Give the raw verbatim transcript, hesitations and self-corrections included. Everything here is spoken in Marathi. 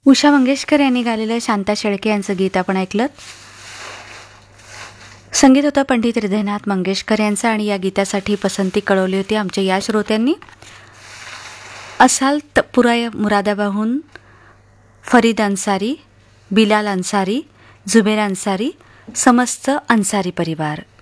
उषा मंगेशकर यांनी गायलेलं शांता शेळके यांचं गीत आपण ऐकलं. संगीत होतं पंडित हृदयनाथ मंगेशकर यांचं आणि या गीतासाठी पसंती कळवली होती आमच्या या श्रोत्यांनी. असाल पुरा मुरादाबाहून फरीद अन्सारी, बिलाल अन्सारी, जुबेर अन्सारी, समस्त अन्सारी परिवार.